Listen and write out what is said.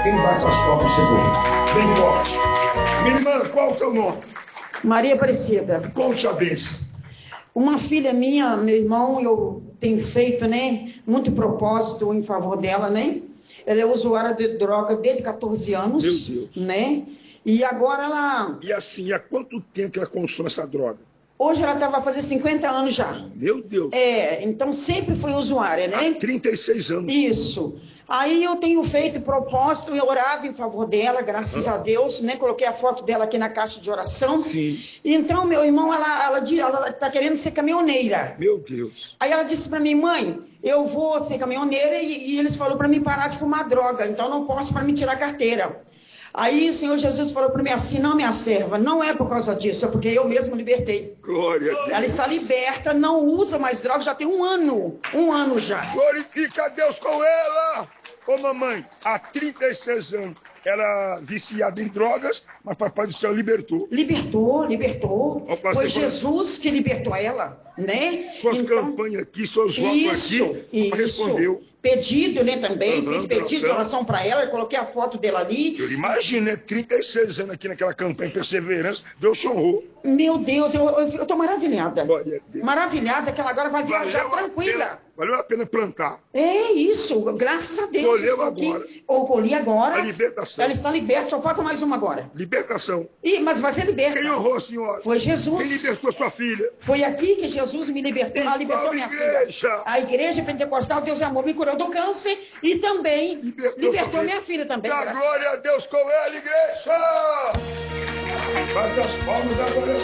Quem bate as palmas segundo? Bem forte. Minha irmã, qual o seu nome? Maria Aparecida. Conte a bênção. Uma filha minha, meu irmão, eu tenho feito, né, muito propósito em favor dela, né? Ela é usuária de droga desde 14 anos, Meu Deus. né? E agora ela... E assim, há quanto tempo que ela consome essa droga? Hoje ela estava a fazer 50 anos já. Meu Deus. Então sempre foi usuária, né? Há 36 anos. Isso. Aí eu tenho feito propósito, eu orava em favor dela, graças a Deus, né? Coloquei a foto dela aqui na caixa de oração. Sim. Então, meu irmão, ela tá querendo ser caminhoneira. Meu Deus. Aí ela disse para mim, mãe, eu vou ser caminhoneira e eles falaram para mim parar de fumar droga, então não posso para me tirar a carteira. Aí o Senhor Jesus falou para mim assim, não, minha serva, não é por causa disso, é porque eu mesmo libertei. Glória a Deus. Ela está liberta, não usa mais droga, já tem um ano já. Glorifica a Deus com ela. Ô mamãe, há 36 anos, era viciada em drogas, mas papai do céu libertou. Libertou. Opa, Foi Jesus que libertou ela, né? Suas campanhas aqui, seus votos aqui, papai respondeu. Pedido, né, também, fiz pedido de oração para ela, coloquei a foto dela ali. Eu imagino, né, 36 anos aqui naquela campanha, perseverança, Deus honrou. Meu Deus, eu tô maravilhada. Glória a Deus. Maravilhada que ela agora vai viajar tranquila. Valeu a pena plantar. É isso, graças a Deus. Colheu agora. Ou colhi agora. A libertação. Ela está liberta, só falta mais uma agora. Libertação. Mas vai ser liberta. Quem honrou a senhora? Foi Jesus. Quem libertou sua filha? Foi aqui que Jesus me libertou. Ela libertou minha filha. A igreja pentecostal, Deus é Amor, me curou do câncer e também libertou minha filha também. Dá glória a Deus com ela, igreja! Bate as palmas da glória.